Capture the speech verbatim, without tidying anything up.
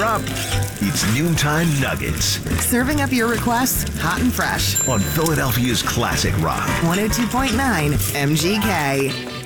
up. It's Noontime Nuggets Serving up your requests hot and fresh. on Philadelphia's Classic Rock. one oh two point nine M G K.